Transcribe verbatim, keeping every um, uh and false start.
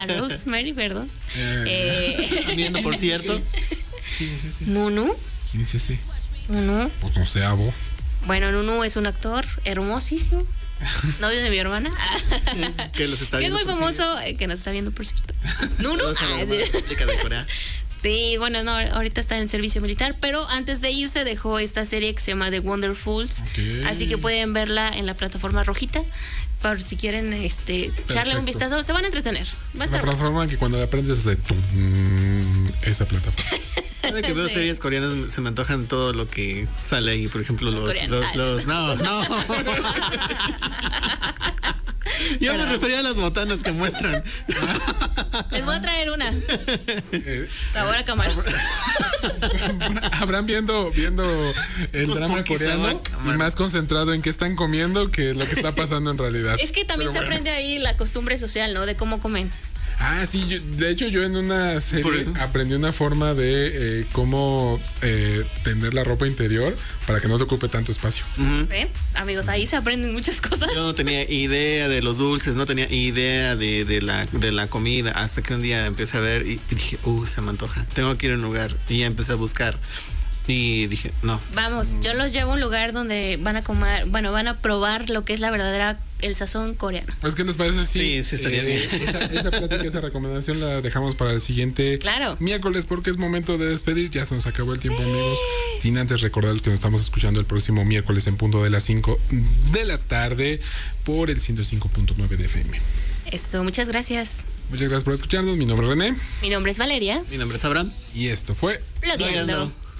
A Rosemary, perdón. Eh, Eh, Viendo, por cierto. ¿Quién es ese? Nunu. ¿Quién es ese? Nunu. Pues no sé, abo. Bueno, Nunu es un actor hermosísimo. Novio de mi hermana. Que los está Que es viendo. muy por famoso, eh, que nos está viendo, por cierto. Nunu. Saludos a la Ah, hermana sí. pública de Corea. Sí, bueno, no, ahorita está en servicio militar, pero antes de irse dejó esta serie que se llama The Wonderfuls. Ok. Así que pueden verla en la plataforma rojita. Por si quieren este, echarle un Perfecto. vistazo, se van a entretener. Va a La estar bueno. plataforma que cuando la aprendes hace tum, esa plataforma. Cada que veo Sí. series coreanas se me antojan todo lo que sale ahí. Por ejemplo, los. coreanos. los, los no, no. Yo me Perdón. refería a las botanas que muestran. Les voy a traer una. Eh, Sabor a camarón. Habrán viendo, viendo el Los drama pokis coreano sabor y camarón. más concentrado en qué están comiendo que lo que está pasando en realidad. Es que también Pero se bueno. aprende ahí la costumbre social, ¿no? De cómo comen. Ah, sí, yo- de hecho yo en una serie Por- aprendí una forma de eh, cómo eh, tender la ropa interior para que no te ocupe tanto espacio. Ujú. ¿Ven? Amigos, ahí se aprenden muchas cosas. Yo no tenía idea de los dulces, no tenía idea de, de, la, de la comida, hasta que un día empecé a ver y, y dije, uh, se me antoja, tengo que ir a un lugar. Y ya empecé a buscar y dije, no. Vamos, yo los llevo a un lugar donde van a comer, bueno, van a probar lo que es la verdadera, el sazón coreano. Pues, ¿qué les parece si Sí, sí estaría bien. Esa, esa plática, esa recomendación la dejamos para el siguiente Claro. miércoles porque es momento de despedir. Ya se nos acabó el tiempo, amigos. Sin antes recordar que nos estamos escuchando el próximo miércoles en punto de las cinco de la tarde por el ciento cinco punto nueve de F M. Esto, muchas gracias. Muchas gracias por escucharnos. Mi nombre es René Mi nombre es Valeria. Mi nombre es Abraham. y esto fue Blogueando. Blogueando.